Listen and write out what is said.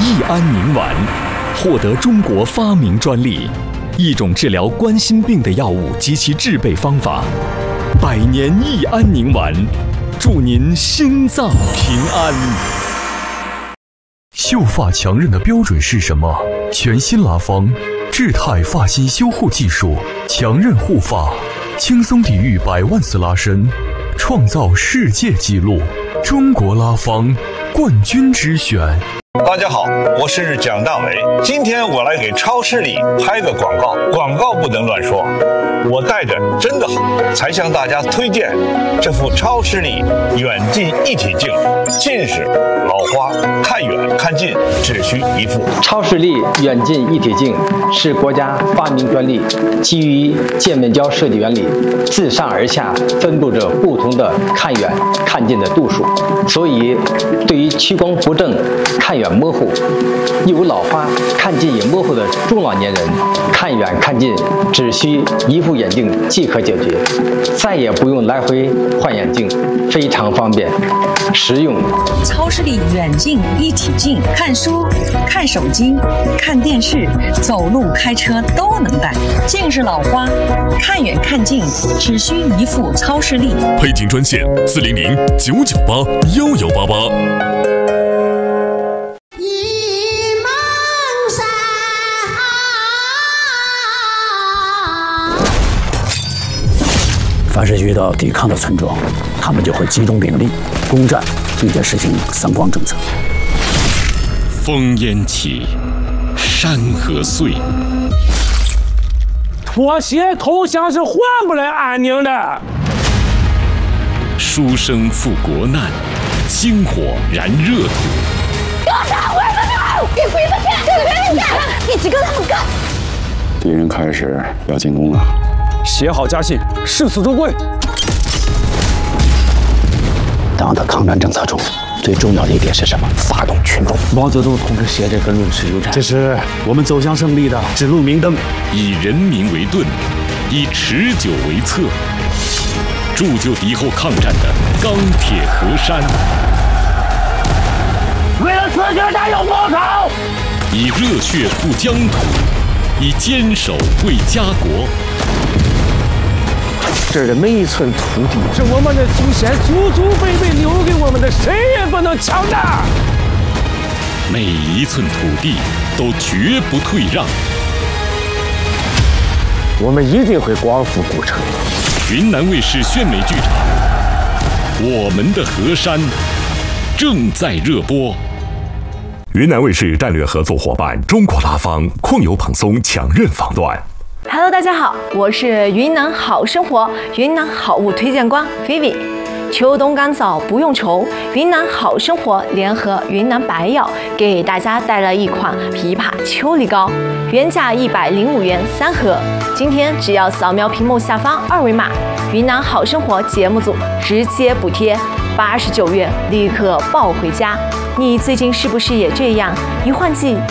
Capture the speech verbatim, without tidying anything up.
益安宁丸获得中国发明专利，一种治疗冠心病的药物及其制备方法。百年益安宁丸，祝您心脏平安。 秀发强韧的标准是什么？全新拉芳智泰发型修护技术，强韧护发，轻松抵御百万次拉伸，创造世界纪录。中国拉芳冠军之选。 大家好，我是蒋大为。今天我来给超视力拍个广告，广告不能乱说。我戴着真的好，才向大家推荐这副超视力远近一体镜。近视、老花，看远看近只需一副。 超视力远近一体镜是国家发明专利，基于渐面胶设计原理，自上而下分布着不同的看远看近的度数，所以对于屈光不正、看远模糊、有老花、看近也模糊的中老年人，看远看近只需一副眼镜即可解决，再也不用来回换眼镜，非常方便实用。 超视力远近一体镜，看书、看手机、看电视、走路、开车都能戴。近视老花，看远看近只需一副超视力。 配镜专线四零零九九八幺幺八八。 凡是遇到抵抗的村庄，他们就会集中兵力攻占，并且实行三光政策。 烽烟起，山河碎。 妥协投降是换不来安宁的。 书生赴国难，星火燃热土。 给我打！我要自救！给鬼子骗！这个别人干了，一起跟他们干！ 敌人开始要进攻了。 写好家信，誓死出柜。 党的抗战政策中最重要的一点是什么？发动群众。 毛泽东同志写这个《论史游战》，这是我们走向胜利的指路明灯。 以人民为盾，以持久为策，铸就敌后抗战的钢铁河山。 为了自觉战友报仇， 以热血护疆土，以坚守为家国。 这儿的每一寸土地是我们的祖先祖祖辈辈留给我们的，谁也不能抢的。 每一寸土地都绝不退让。 我们一定会光复古城。 云南卫视炫美剧场，我们的河山正在热播。 云南卫视战略合作伙伴中国拉芳控油蓬松强韧防断。 Hello， 大家好，我是云南好生活云南好物推荐官 Vivi。秋冬干燥不用愁，云南好生活联合云南白药给大家带来一款枇杷秋梨膏，原价一百零五元三盒，今天只要扫描屏幕下方二维码，云南好生活节目组直接补贴八十九元，立刻抱回家。你最近是不是也这样？一换季